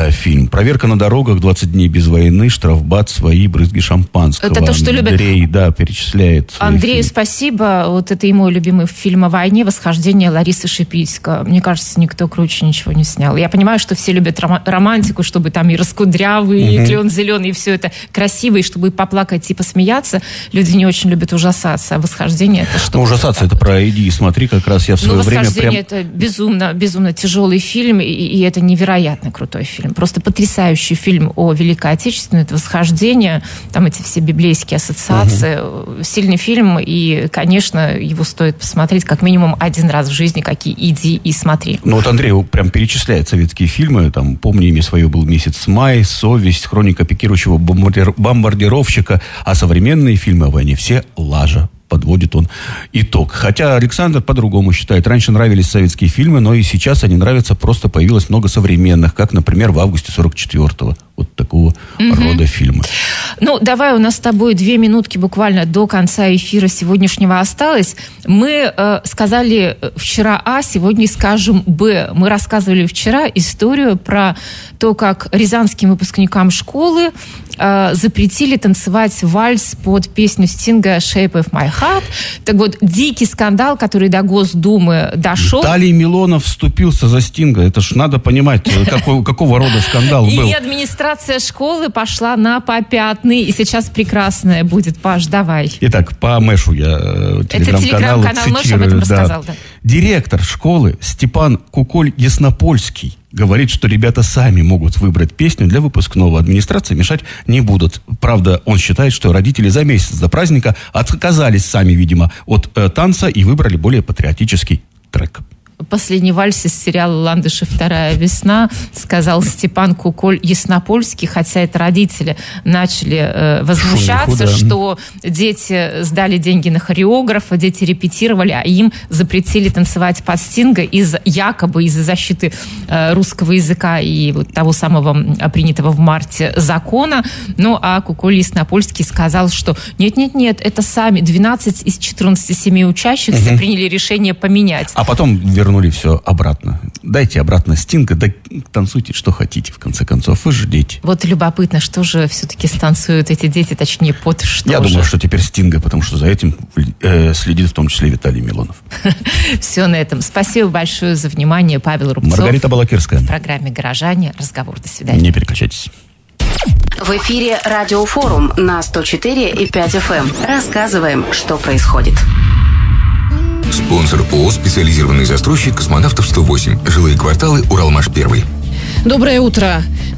фильм. «Проверка на дорогах», «20 дней без войны», «Штрафбат», «Свои», «Брызги шампанского». Это то, что Андрей, любит. да, перечисляет. Андрею спасибо. Вот это и мой любимый фильм о войне «Восхождение» Ларисы Шипилько. Мне кажется, никто круче ничего не снял. Я понимаю, что все любят романтику, чтобы там и раскудрявый, и клен зеленый, и все это красиво, и чтобы поплакать и посмеяться. Люди не очень любят ужасаться. А «Восхождение» это что? Ну, ужасаться это про «иди и смотри», как раз я в свое время «Восхождение» это безумно тяжелый фильм, и это невероятно крутой фильм. Просто потрясающий фильм о Великой Отечественной. Это «Восхождение», там эти все библейские ассоциации. Сильный фильм, и, конечно, его стоит посмотреть как минимум один раз в жизни, как и «Иди и смотри». Ну, вот Андрей прям перечисляет советские фильмы. Там «Помни имя свое», был «Месяц май», «Совесть», «Хроника пикирующего бомбардировщика». А современные фильмы о войне все лажа. Подводит он итог. Хотя Александр по-другому считает. Раньше нравились советские фильмы, но и сейчас они нравятся. Просто появилось много современных, как, например, в августе 44-го. Вот такого рода фильмы. Ну, давай, у нас с тобой 2 минутки буквально до конца эфира сегодняшнего осталось. Мы сказали вчера А, сегодня скажем Б. Мы рассказывали вчера историю про то, как рязанским выпускникам школы запретили танцевать вальс под песню Стинга «Shape of My Heart». Так вот, дикий скандал, который до Госдумы дошел. Виталий Милонов вступился за Стинга. Это ж надо понимать, какого рода скандал был. И администрация школы пошла на попятный. И сейчас прекрасная будет. Паш, давай. Итак, по Мэшу я телеграм-канал Мэш об этом рассказал. Да. Директор школы Степан Куколь-Яснополский говорит, что ребята сами могут выбрать песню для выпускного. Администрации мешать не будут. Правда, он считает, что родители за месяц до праздника отказались сами, видимо, от танца и выбрали более патриотический трек. Последний вальс из сериала «Ландышев. Вторая весна», сказал Степан Куколь-Яснопольский, хотя это родители начали возмущаться, что дети сдали деньги на хореографа, дети репетировали, а им запретили танцевать под Стинга якобы из-за защиты русского языка и вот того самого принятого в марте закона. Ну, а Куколь-Яснопольский сказал, что нет, это сами 12 из 14 семей учащихся приняли решение поменять. А потом вернули все обратно. Дайте обратно Стинга, да танцуйте, что хотите, в конце концов. Вы же дети. Вот любопытно, что же все-таки станцуют эти дети, точнее, под что Я же? думаю, что теперь Стинга, потому что за этим следит в том числе Виталий Милонов. Все на этом. Спасибо большое за внимание. Павел Рубцов. Маргарита Балакирская. В программе «Горожане». Разговор. До свидания. Не переключайтесь. В эфире Радиофорум на 104,5 FM. Рассказываем, что происходит. Спонсор ООО «Специализированный застройщик Космонавтов 108». Жилые кварталы «Уралмаш-1». Доброе утро.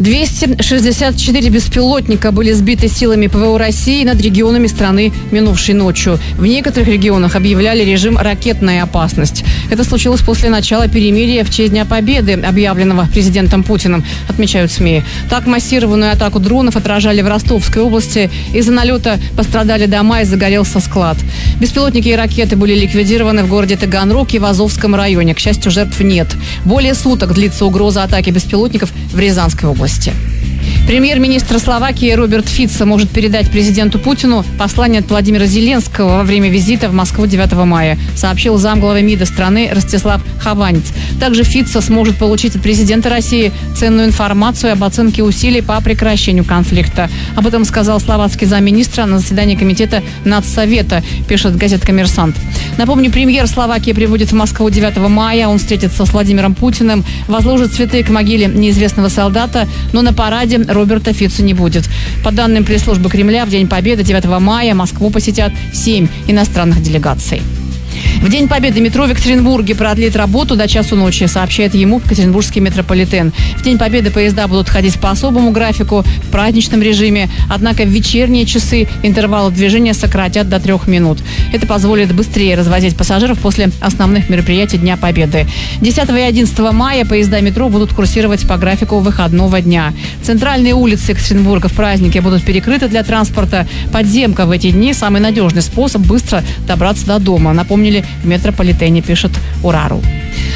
264 беспилотника были сбиты силами ПВО России над регионами страны минувшей ночью. В некоторых регионах объявляли режим «ракетная опасность». Это случилось после начала перемирия в честь Дня Победы, объявленного президентом Путиным, отмечают СМИ. Так массированную атаку дронов отражали в Ростовской области. Из-за налета пострадали дома и загорелся склад. Беспилотники и ракеты были ликвидированы в городе Таганрог и в Азовском районе. К счастью, жертв нет. Более суток длится угроза атаки беспилотников в Рязанской области. Премьер-министр Словакии Роберт Фицо может передать президенту Путину послание от Владимира Зеленского во время визита в Москву 9 мая, сообщил замглавы МИДа страны Ростислав Хованец. Также Фицо сможет получить от президента России ценную информацию об оценке усилий по прекращению конфликта. Об этом сказал словацкий замминистра на заседании комитета Нацсовета, пишет газета «Коммерсант». Напомню, премьер Словакии прибудет в Москву 9 мая. Он встретится с Владимиром Путиным, возложит цветы к могиле неизвестного солдата, но на параде Роберта Фицо не будет. По данным пресс-службы Кремля, в День Победы 9 мая Москву посетят 7 иностранных делегаций. В День Победы метро в Екатеринбурге продлит работу до часу ночи, сообщает ему Екатеринбургский метрополитен. В День Победы поезда будут ходить по особому графику, в праздничном режиме. Однако в вечерние часы интервалы движения сократят до 3 минут. Это позволит быстрее развозить пассажиров после основных мероприятий Дня Победы. 10 и 11 мая поезда метро будут курсировать по графику выходного дня. Центральные улицы Екатеринбурга в праздники будут перекрыты для транспорта. Подземка в эти дни – самый надежный способ быстро добраться до дома. Напомнили в метрополитене, пишет Урару.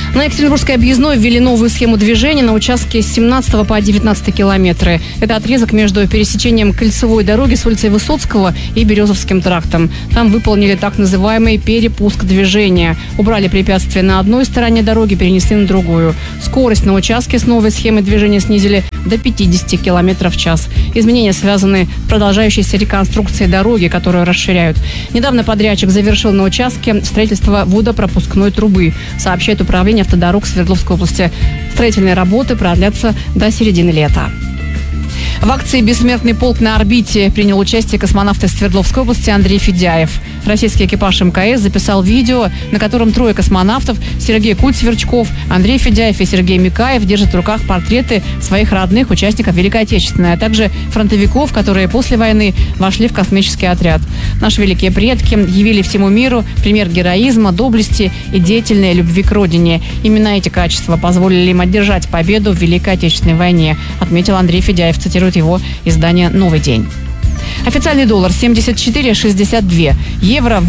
На Екатеринбургской объездной ввели новую схему движения на участке с 17 по 19 километры. Это отрезок между пересечением кольцевой дороги с улицей Высоцкого и Березовским трактом. Там выполнили так называемый перепуск движения. Убрали препятствия на одной стороне дороги, перенесли на другую. Скорость на участке с новой схемой движения снизили до 50 км в час. Изменения связаны с продолжающейся реконструкцией дороги, которую расширяют. Недавно подрядчик завершил на участке строительство водопропускной трубы, сообщает управление автодорог Свердловской области. Строительные работы продлятся до середины лета. В акции «Бессмертный полк на орбите» принял участие космонавт из Свердловской области Андрей Федяев. Российский экипаж МКС записал видео, на котором трое космонавтов – Сергей Куть-Сверчков, Андрей Федяев и Сергей Микаев – держат в руках портреты своих родных участников Великой Отечественной, а также фронтовиков, которые после войны вошли в космический отряд. Наши великие предки явили всему миру пример героизма, доблести и деятельной любви к родине. Именно эти качества позволили им одержать победу в Великой Отечественной войне, отметил Андрей Федяев, цитирует его издание «Новый день». Официальный доллар 74,62, евро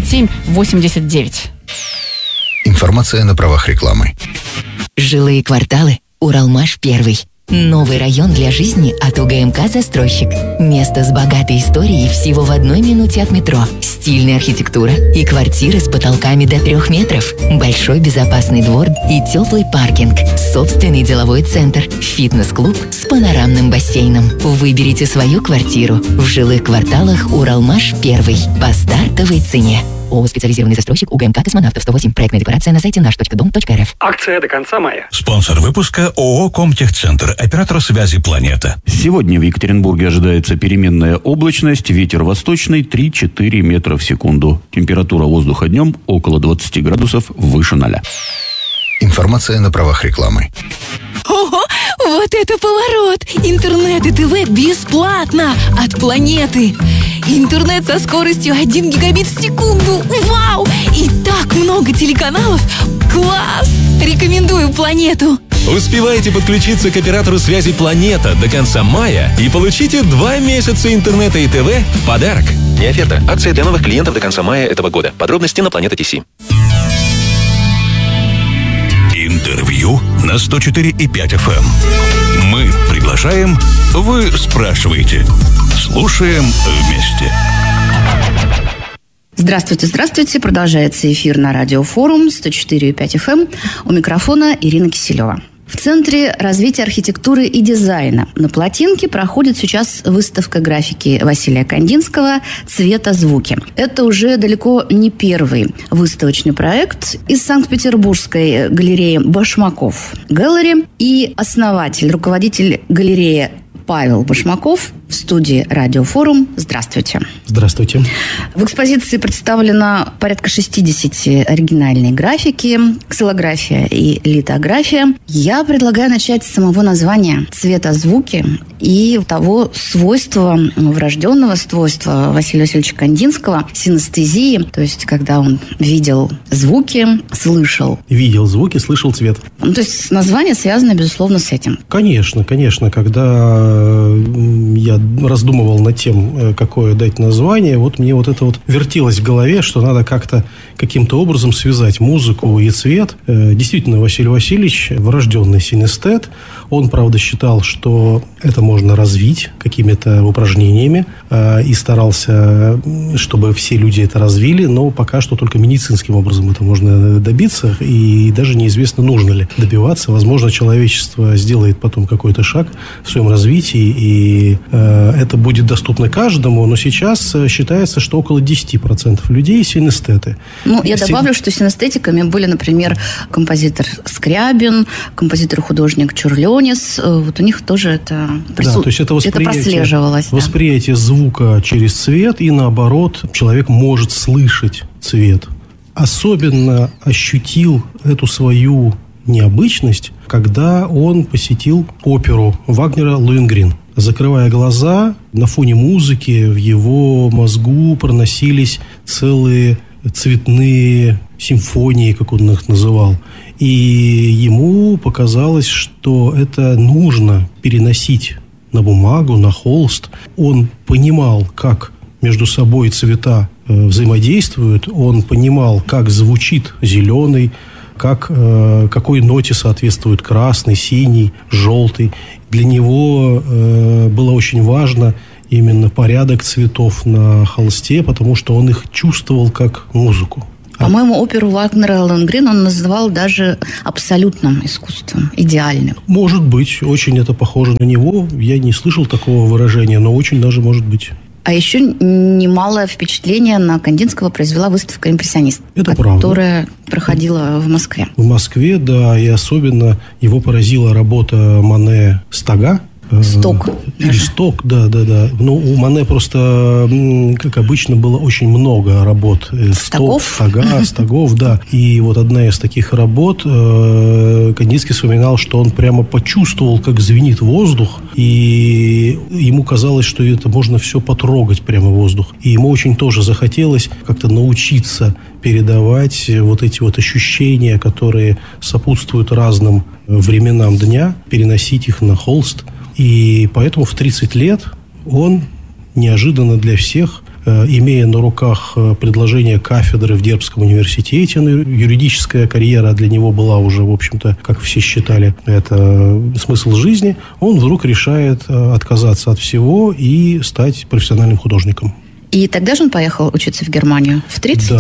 87,89. Информация на правах рекламы. Жилые кварталы «Уралмаш-1». Новый район для жизни от УГМК «Застройщик». Место с богатой историей всего в 1 минуте от метро. Стильная архитектура и квартиры с потолками до 3 метров. Большой безопасный двор и теплый паркинг. Собственный деловой центр. Фитнес-клуб с панорамным бассейном. Выберите свою квартиру в жилых кварталах «Уралмаш-1» по стартовой цене. ООО «Специализированный застройщик», УГМК «Космонавтов 108». Проектная декларация на сайте наш.дом.рф. Акция до конца мая. Спонсор выпуска ООО «Комтехцентр», оператор связи «Планета». Сегодня в Екатеринбурге ожидается переменная облачность, ветер восточный 3-4 метра в секунду. Температура воздуха днем около 20 градусов выше 0. Информация на правах рекламы. Ого, вот это поворот! Интернет и ТВ бесплатно от «Планеты». Интернет со скоростью 1 гигабит в секунду. Вау! И так много телеканалов. Класс! Рекомендую «Планету». Успевайте подключиться к оператору связи «Планета» до конца мая и получите 2 месяца интернета и ТВ в подарок. Не оферта. Акция для новых клиентов до конца мая этого года. Подробности на Планета.ТС. Интервью на 104,5 FM. Мы приглашаем, вы спрашиваете. Слушаем вместе. Здравствуйте, здравствуйте. Продолжается эфир на радиофорум 104,5 FM. У микрофона Ирина Киселева. В Центре развития архитектуры и дизайна на Плотинке проходит сейчас выставка графики Василия Кандинского «Цветозвуки». Это уже далеко не первый выставочный проект из Санкт-Петербургской галереи «Башмаков Гэллери» и основатель, руководитель галереи Павел Башмаков в студии «Радиофорум». Здравствуйте. Здравствуйте. В экспозиции представлено порядка 60 оригинальной графики, ксилография и литография. Я предлагаю начать с самого названия «Цветозвуки» и того свойства, врожденного свойства Василия Васильевича Кандинского, синестезии, то есть когда он видел звуки, слышал. Видел звуки, слышал цвет. Ну, то есть название связано, безусловно, с этим. Конечно. Когда я раздумывал над тем, какое дать название, вот мне вот это вот вертелось в голове, что надо как-то каким-то образом связать музыку и цвет. Действительно, Василий Васильевич врожденный синестет. Он, правда, считал, что это можно развить какими-то упражнениями и старался, чтобы все люди это развили, но пока что только медицинским образом это можно добиться, и даже неизвестно, нужно ли добиваться. Возможно, человечество сделает потом какой-то шаг в своем развитии, и это будет доступно каждому, но сейчас считается, что около 10% людей синестеты. Ну, я добавлю, что синестетиками были, например, композитор Скрябин, композитор-художник Чурлёнис. Вот у них тоже это то есть это прослеживалось. Восприятие звука через цвет, и наоборот, человек может слышать цвет. Особенно ощутил эту свою необычность, когда он посетил оперу Вагнера «Лоенгрин». Закрывая глаза, на фоне музыки в его мозгу проносились целые цветные симфонии, как он их называл. И ему показалось, что это нужно переносить на бумагу, на холст. Он понимал, как между собой цвета взаимодействуют. Он понимал, как звучит зеленый, какой ноте соответствует красный, синий, желтый. Для него было очень важно именно порядок цветов на холсте, потому что он их чувствовал как музыку. По-моему, оперу Вагнера «Лонгрин» он называл даже абсолютным искусством, идеальным. Может быть, очень это похоже на него. Я не слышал такого выражения, но очень даже может быть. А еще немалое впечатление на Кандинского произвела выставка «Импрессионист», которая проходила в Москве. В Москве, да, и особенно его поразила работа Мане «Стога». Сток. Или сток, да. Ну, у Мане просто, как обычно, было очень много работ. Стогов, да. И вот одна из таких работ, Кандинский вспоминал, что он прямо почувствовал, как звенит воздух, и ему казалось, что это можно все потрогать прямо воздух. И ему очень тоже захотелось как-то научиться передавать вот эти вот ощущения, которые сопутствуют разным временам дня, переносить их на холст. И поэтому в 30 лет он неожиданно для всех, имея на руках предложение кафедры в Дербском университете, юридическая карьера для него была уже, в общем-то, как все считали, это смысл жизни, он вдруг решает отказаться от всего и стать профессиональным художником. И тогда же он поехал учиться в Германию? В 30?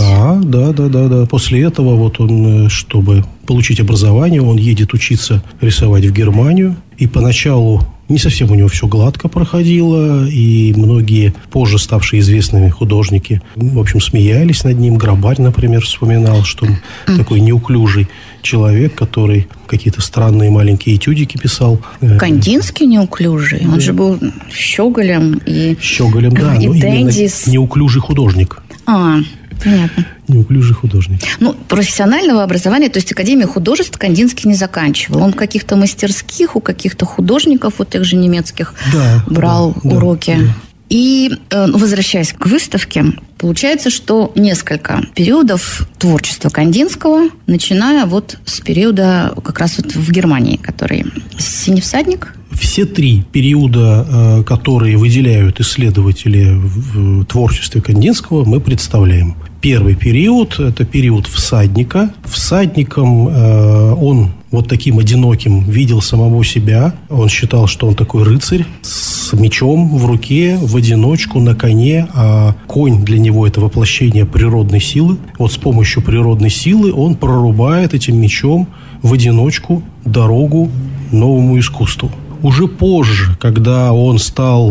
Да. После этого вот он, чтобы получить образование, он едет учиться рисовать в Германию. И поначалу не совсем у него все гладко проходило, и многие позже ставшие известными художники, в общем, смеялись над ним. Грабарь, например, вспоминал, что он такой неуклюжий человек, который какие-то странные маленькие этюдики писал. Кандинский неуклюжий? Он же был щеголем и да, но именно неуклюжий художник. Понятно. Неуклюжий художник. Ну, профессионального образования, то есть Академию художеств Кандинский не заканчивал. Он в каких-то мастерских, у каких-то художников, вот тех же немецких, брал уроки. Да. И, возвращаясь к выставке, получается, что несколько периодов творчества Кандинского, начиная вот с периода как раз вот в Германии, который «Синий всадник». Все три периода, которые выделяют исследователи в творчестве Кандинского, мы представляем. Первый период – это период всадника. Всадником он вот таким одиноким видел самого себя. Он считал, что он такой рыцарь с мечом в руке, в одиночку, на коне. А конь для него – это воплощение природной силы. Вот с помощью природной силы он прорубает этим мечом в одиночку дорогу новому искусству. Уже позже, когда он стал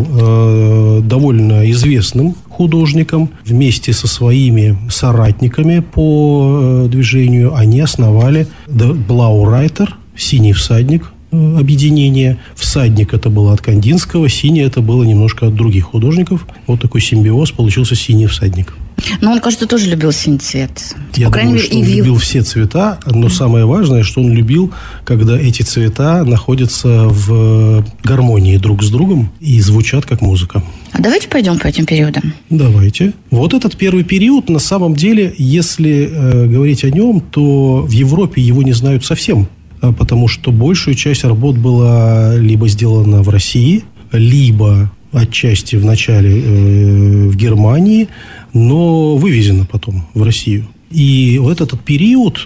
довольно известным художником, вместе со своими соратниками по движению они основали Блаурайтер, «Синий всадник», объединение. «Всадник» это было от Кандинского, «Синий» это было немножко от других художников. Вот такой симбиоз получился «Синий всадник». Но он, кажется, тоже любил синий цвет. Я думаю, что он любил все цвета, но самое важное, что он любил, когда эти цвета находятся в гармонии друг с другом и звучат как музыка. А давайте пойдем по этим периодам. Давайте. Вот этот первый период, на самом деле, если говорить о нем, то в Европе его не знают совсем, потому что большую часть работ была либо сделана в России, либо отчасти в начале в Германии, но вывезено потом в Россию. И вот этот период,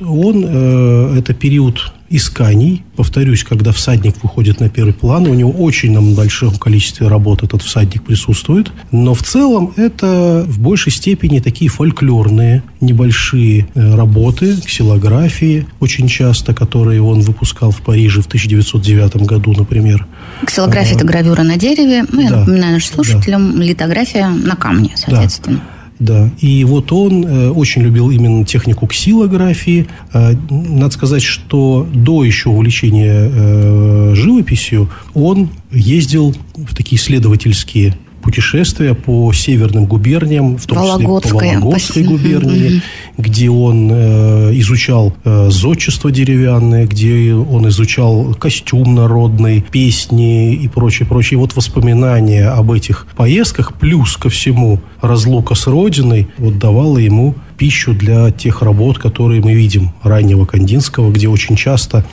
это период исканий. Повторюсь, когда всадник выходит на первый план, у него очень на большом количестве работ этот всадник присутствует. Но в целом это в большей степени такие фольклорные небольшие работы, ксилографии очень часто, которые он выпускал в Париже в 1909 году, например. Ксилография – это гравюра на дереве. Ну, я напоминаю нашим слушателям, литография на камне, соответственно. Да, и вот он очень любил именно технику ксилографии. Надо сказать, что до еще увлечения живописью он ездил в такие исследовательские путешествия по северным губерниям, в том числе по Вологодской губернии, где он изучал зодчество деревянное, где он изучал костюм народный, песни и прочее. И вот воспоминания об этих поездках, плюс ко всему разлука с родиной, вот давала ему пищу для тех работ, которые мы видим раннего Кандинского, где очень часто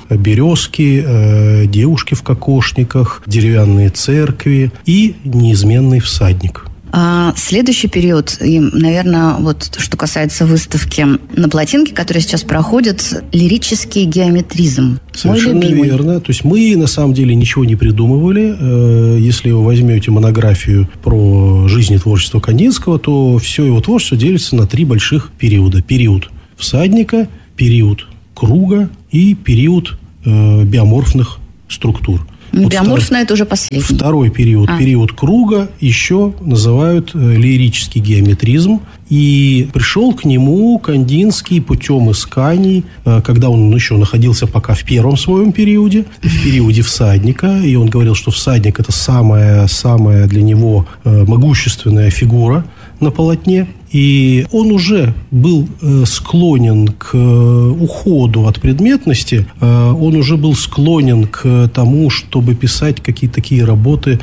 березки, девушки в кокошниках, деревянные церкви и неизменный всадник. Следующий период, и, наверное, вот что касается выставки на плотинке, которая сейчас проходит, лирический геометризм. Совершенно верно. То есть мы, на самом деле, ничего не придумывали. Если вы возьмете монографию про жизнь и творчество Кандинского, то все его творчество делится на 3 больших периода. Период всадника, период круга и период биоморфных структур. Биоморфное – это уже последний. Второй период, период круга, еще называют лирический геометризм. И пришел к нему Кандинский путем исканий, когда он еще находился пока в первом своем периоде, в периоде всадника. И он говорил, что всадник – это самая для него могущественная фигура на полотне. И он уже был склонен к уходу от предметности, он уже был склонен к тому, чтобы писать какие-то такие работы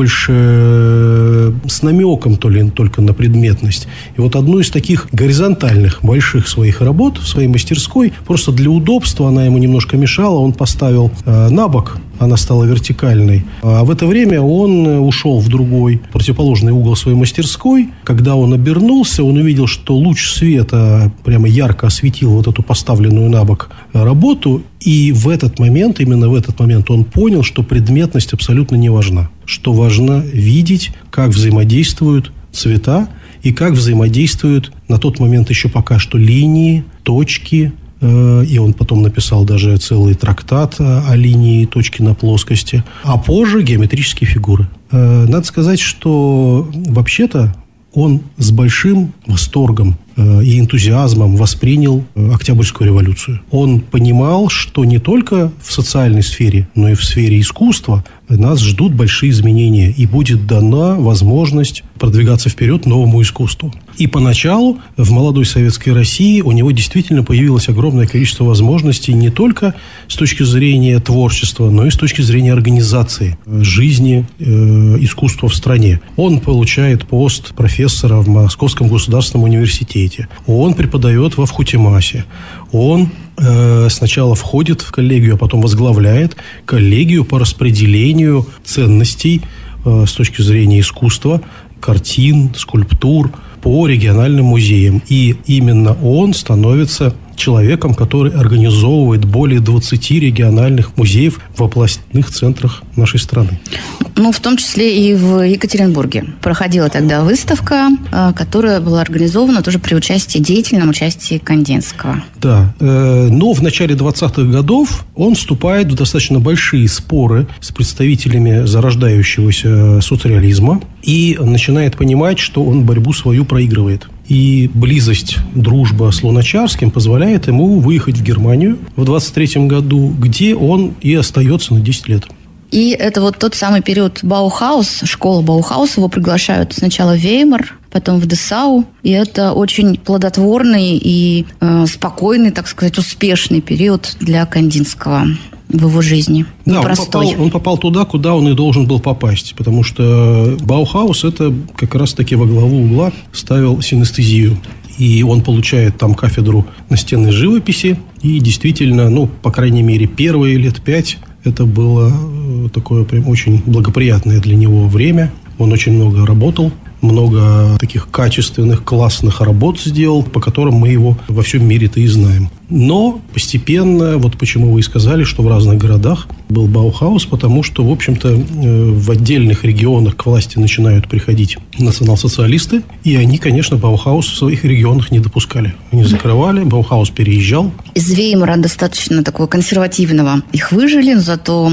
больше с намеком только на предметность. И вот одну из таких горизонтальных больших своих работ в своей мастерской, просто для удобства, она ему немножко мешала, он поставил на бок, она стала вертикальной. А в это время он ушел в другой, противоположный угол своей мастерской. Когда он обернулся, он увидел, что луч света прямо ярко осветил вот эту поставленную на бок работу. И в этот момент, именно в этот момент он понял, что предметность абсолютно не важна. Что важно видеть, как взаимодействуют цвета и как взаимодействуют на тот момент еще пока что линии, точки. И он потом написал даже целый трактат о линии и точке на плоскости. А позже геометрические фигуры. Надо сказать, что вообще-то он с большим восторгом и энтузиазмом воспринял Октябрьскую революцию. Он понимал, что не только в социальной сфере, но и в сфере искусства нас ждут большие изменения, и будет дана возможность продвигаться вперед новому искусству. И поначалу в молодой советской России у него действительно появилось огромное количество возможностей не только с точки зрения творчества, но и с точки зрения организации жизни искусства в стране. Он получает пост профессора в Московском государственном университете. Он преподает во Вхутемасе. Он сначала входит в коллегию, а потом возглавляет коллегию по распределению ценностей с точки зрения искусства, картин, скульптур по региональным музеям. И именно он становится человеком, который организовывает более 20 региональных музеев в областных центрах нашей страны. Ну, в том числе и в Екатеринбурге. Проходила тогда выставка, которая была организована тоже при деятельном участии Кандинского. Да. Но в начале 20-х годов он вступает в достаточно большие споры с представителями зарождающегося соцреализма и начинает понимать, что он борьбу свою проигрывает. И близость, дружба с Луначарским позволяет ему выехать в Германию в 23-м году, где он и остается на 10 лет. И это вот тот самый период Баухаус, школа Баухаус. Его приглашают сначала в Веймар, потом в Десау. И это очень плодотворный и спокойный, так сказать, успешный период для Кандинского в его жизни. Да, он попал туда, куда он и должен был попасть. Потому что Баухаус это как раз-таки во главу угла ставил синестезию. И он получает там кафедру настенной живописи. И действительно, по крайней мере, первые лет 5 это было такое прям очень благоприятное для него время. Он очень много работал, много таких качественных, классных работ сделал, по которым мы его во всем мире-то и знаем. Но постепенно, вот почему вы и сказали, что в разных городах был Баухаус, потому что, в общем-то, в отдельных регионах к власти начинают приходить национал-социалисты, и они, конечно, Баухаус в своих регионах не допускали. Они закрывали, Баухаус переезжал. Из Веймара достаточно такого консервативного их выжили, зато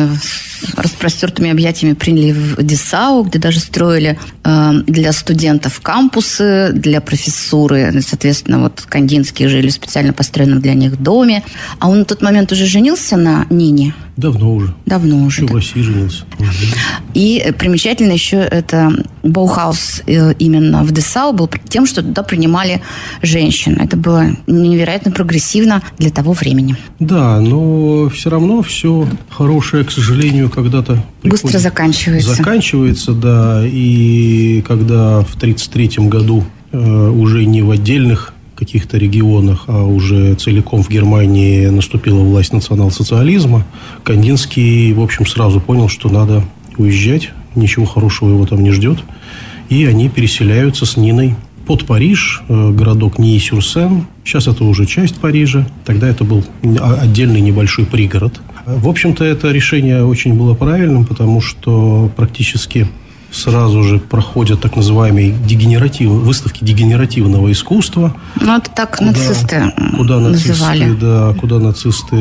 с распростертыми объятиями приняли в Десау, где даже строили для студентов кампусы, для профессуры. Соответственно, вот Кандинские жили в специально построенном для них доме. А он на тот момент уже женился на Нине? Давно уже. Еще в России женился. И примечательно еще это Баухаус именно в Десау был тем, что туда принимали женщин. Это было невероятно прогрессивно для того времени. Да, но все равно все хорошее, к сожалению, когда-то быстро заканчивается, да. И когда в 1933 году уже не в отдельных каких-то регионах, а уже целиком в Германии наступила власть национал-социализма, Кандинский, в общем, сразу понял, что надо уезжать, ничего хорошего его там не ждет. и они переселяются с Ниной под Париж, городок Нии-Сюр-Сен. Сейчас это уже часть Парижа. Тогда это был отдельный небольшой пригород. В общем-то, это решение очень было правильным, потому что практически сразу же проходят так называемые выставки дегенеративного искусства. Ну, это так нацисты называли. Куда нацисты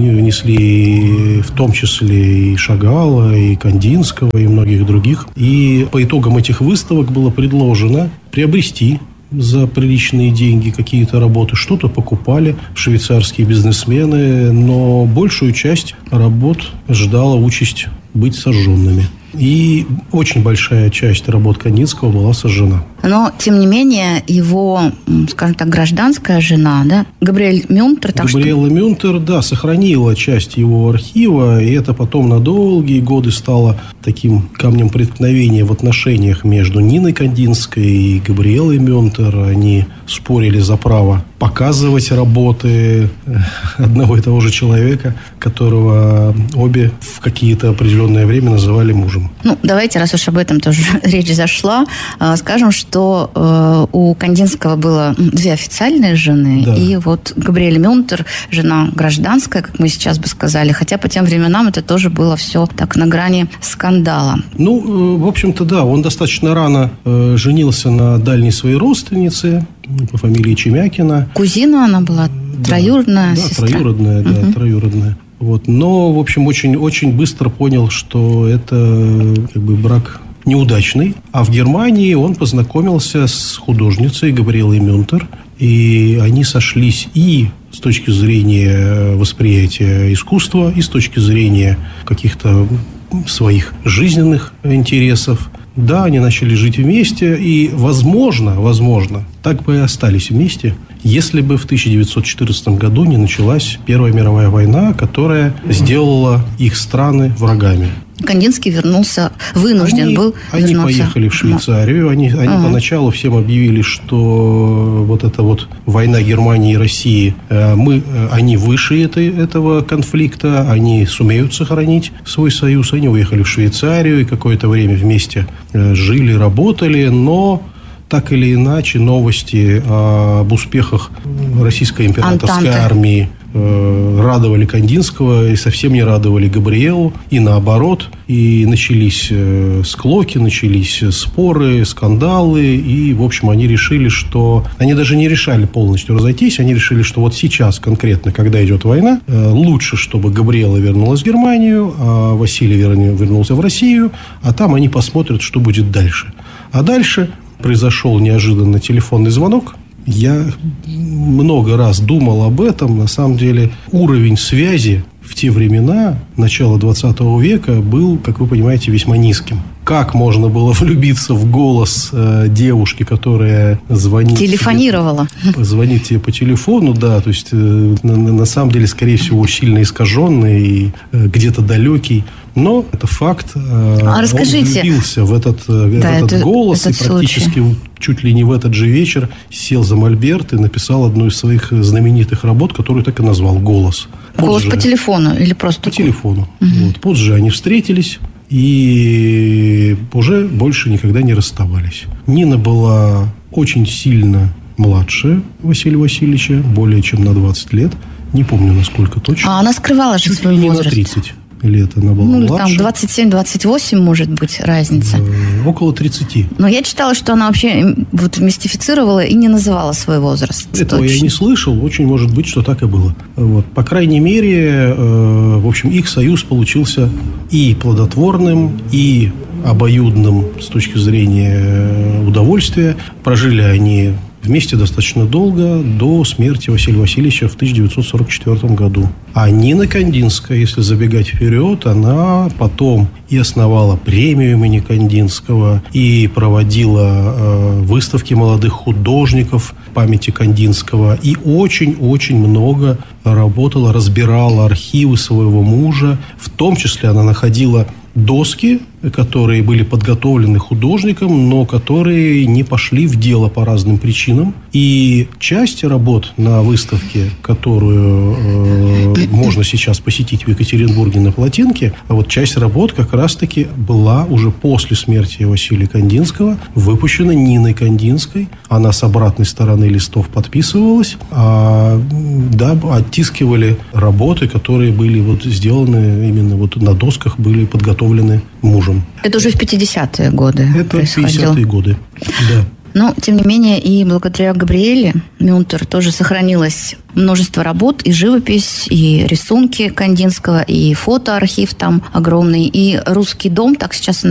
внесли в том числе и Шагала, и Кандинского, и многих других. И по итогам этих выставок было предложено приобрести за приличные деньги какие-то работы. Что-то покупали швейцарские бизнесмены, но большую часть работ ждала участь быть сожженными. И очень большая часть работ Кандинского была сожжена. Но, тем не менее, его, скажем так, гражданская жена, да, Габриэль Мюнтер... Габриэла Мюнтер, да, сохранила часть его архива, и это потом на долгие годы стало таким камнем преткновения в отношениях между Ниной Кандинской и Габриэлой Мюнтер. Они спорили за право показывать работы одного и того же человека, которого обе в какие-то определенное время называли мужем. Ну, давайте, раз уж об этом тоже речь зашла, скажем, что у Кандинского было две официальные жены, да. И вот Габриэль Мюнтер, жена гражданская, как мы сейчас бы сказали, хотя по тем временам это тоже было все так на грани скандала. Ну, в общем-то, да, он достаточно рано женился на дальней своей родственнице по фамилии Чемякина. Кузина она была, троюродная сестра. Троюродная. Вот. Но, в общем, очень быстро понял, что это как бы брак неудачный. А в Германии он познакомился с художницей Габриэлой Мюнтер. И они сошлись и с точки зрения восприятия искусства, и с точки зрения каких-то своих жизненных интересов. Да, они начали жить вместе, и, возможно, так бы и остались вместе, если бы в 1914 году не началась Первая мировая война, которая сделала их страны врагами. Кандинский вынужден был вернуться. Они поехали в Швейцарию. Они поначалу всем объявили, что вот эта вот война Германии и России, они выше этого конфликта, они сумеют сохранить свой союз. Они уехали в Швейцарию и какое-то время вместе жили, работали, но так или иначе новости об успехах российской императорской армии радовали Кандинского и совсем не радовали Габриэлу, и наоборот. И начались склоки, начались споры, скандалы, и, в общем, они решили, что... Они даже не решали полностью разойтись, они решили, что вот сейчас конкретно, когда идет война, лучше, чтобы Габриэла вернулась в Германию, а Василий вернулся в Россию, а там они посмотрят, что будет дальше. А дальше произошел неожиданно телефонный звонок. Я много раз думал об этом. На самом деле уровень связи в те времена, начала 20 века, был, как вы понимаете, весьма низким. Как можно было влюбиться в голос девушки, которая звонит... Телефонировала. Звонит тебе по телефону, да. То есть, на самом деле, скорее всего, сильно искаженный и где-то далекий. Но это факт. Расскажите. Он влюбился в этот голос и практически чуть ли не в этот же вечер сел за мольберт и написал одну из своих знаменитых работ, которую так и назвал «Голос». Голос по телефону или просто? По телефону. Вот. Позже они встретились и уже больше никогда не расставались. Нина была очень сильно младше Василия Васильевича, более чем на 20 лет. Не помню, насколько точно. А она скрывала же свой возраст. На 30 лет она была младше. Там 27-28 может быть разница. Около 30. Но я читала, что она вообще вот мистифицировала и не называла свой возраст. Этого я не слышал. Очень может быть, что так и было. Вот. По крайней мере, в общем, их союз получился и плодотворным, и обоюдным с точки зрения удовольствия. Прожили они вместе достаточно долго, до смерти Василия Васильевича в 1944 году. А Нина Кандинская, если забегать вперед, она потом и основала премию имени Кандинского, и проводила выставки молодых художников памяти Кандинского, и очень-очень много работала, разбирала архивы своего мужа. В том числе она находила доски которые были подготовлены художником, но которые не пошли в дело по разным причинам. И часть работ на выставке, которую можно сейчас посетить в Екатеринбурге на Плотинке, а вот часть работ как раз-таки была уже после смерти Василия Кандинского, выпущена Ниной Кандинской. Она с обратной стороны листов подписывалась, оттискивали работы, которые были вот сделаны именно вот на досках, были подготовлены мужем. Это уже в 50-е годы происходило. 50-е годы, да. Но, тем не менее, и благодаря Габриэле Мюнтер тоже сохранилось множество работ, и живопись, и рисунки Кандинского, и фотоархив там огромный, и «Русский дом», так сейчас